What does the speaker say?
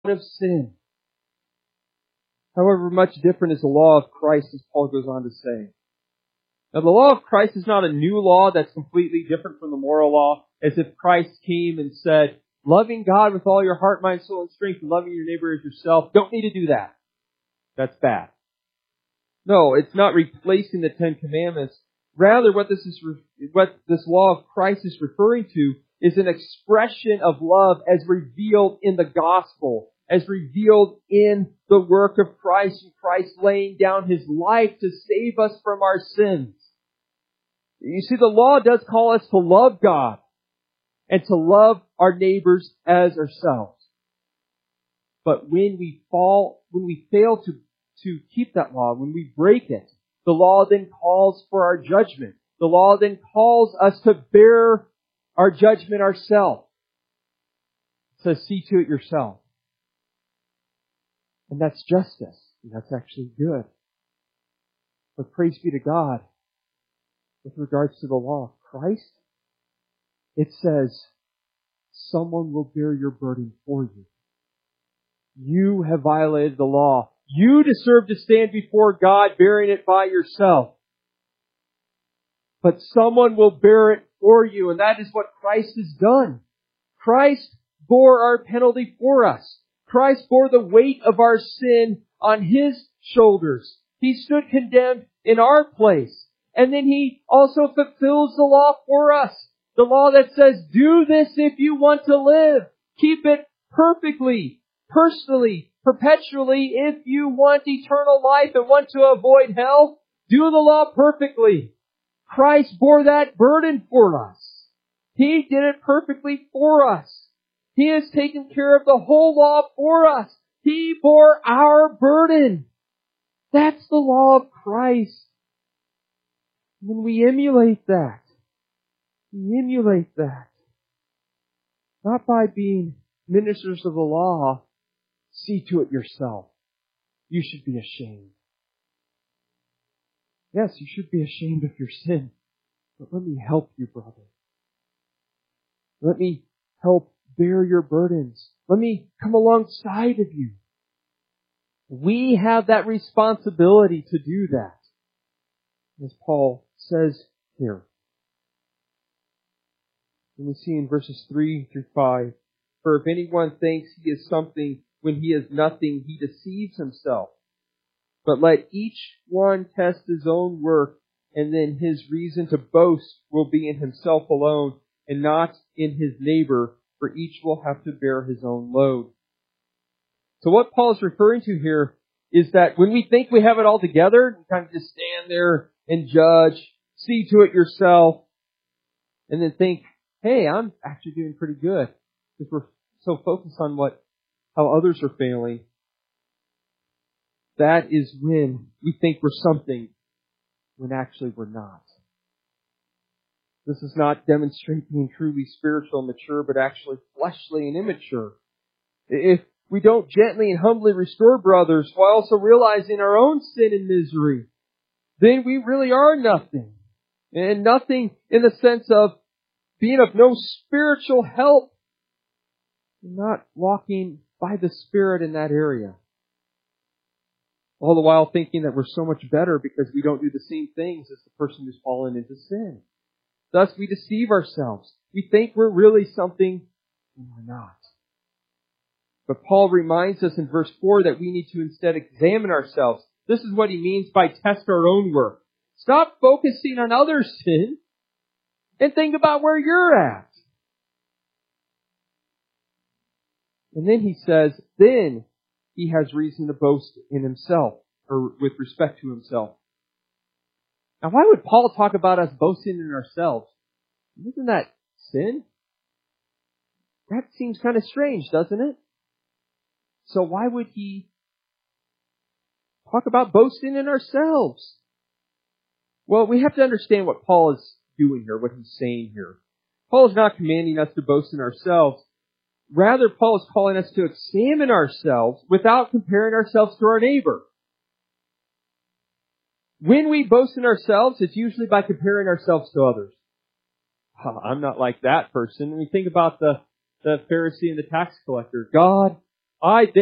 of sin. However, much different is the law of Christ, as Paul goes on to say. Now, the law of Christ is not a new law that's completely different from the moral law, as if Christ came and said, loving God with all your heart, mind, soul, and strength, and loving your neighbor as yourself. Don't need to do that. That's bad. No, it's not replacing the Ten Commandments. Rather, what this law of Christ is referring to is an expression of love as revealed in the gospel, as revealed in the work of Christ, and Christ laying down His life to save us from our sins. You see, the law does call us to love God and to love our neighbors as ourselves. But when we fail to keep that law, when we break it, the law then calls for our judgment. The law then calls us to bear our judgment ourselves. It says, see to it yourself. And that's justice. And that's actually good. But praise be to God, with regards to the law of Christ, it says, someone will bear your burden for you. You have violated the law. You deserve to stand before God bearing it by yourself. But someone will bear it for you, and that is what Christ has done. Christ bore our penalty for us. Christ bore the weight of our sin on His shoulders. He stood condemned in our place. And then He also fulfills the law for us. The law that says, do this if you want to live. Keep it perfectly, personally, perpetually. If you want eternal life and want to avoid hell, do the law perfectly. Christ bore that burden for us. He did it perfectly for us. He has taken care of the whole law for us. He bore our burden. That's the law of Christ. When we emulate that, not by being ministers of the law, see to it yourself. You should be ashamed. Yes, you should be ashamed of your sin. But let me help you, brother. Let me help bear your burdens. Let me come alongside of you. We have that responsibility to do that, as Paul says here. And we see in verses 3 through 5, for if anyone thinks he is something when he is nothing, he deceives himself. But let each one test his own work, and then his reason to boast will be in himself alone, and not in his neighbor, for each will have to bear his own load. So what Paul is referring to here is that when we think we have it all together, we kind of just stand there and judge, see to it yourself, and then think, hey, I'm actually doing pretty good. Because we're so focused on how others are failing. That is when we think we're something, when actually we're not. This is not demonstrating being truly spiritual and mature, but actually fleshly and immature. If we don't gently and humbly restore brothers while also realizing our own sin and misery, then we really are nothing. And nothing in the sense of being of no spiritual help. Not walking by the Spirit in that area. All the while thinking that we're so much better because we don't do the same things as the person who's fallen into sin. Thus we deceive ourselves. We think we're really something when we're not. But Paul reminds us in verse 4 that we need to instead examine ourselves. This is what he means by test our own work. Stop focusing on others' sin and think about where you're at. And then he says, then he has reason to boast in himself, or with respect to himself. Now, why would Paul talk about us boasting in ourselves? Isn't that sin? That seems kind of strange, doesn't it? So why would he talk about boasting in ourselves? Well, we have to understand what Paul is doing here, what he's saying here. Paul is not commanding us to boast in ourselves. Rather, Paul is calling us to examine ourselves without comparing ourselves to our neighbor. When we boast in ourselves, it's usually by comparing ourselves to others. I'm not like that person. We think about the Pharisee and the tax collector. God, I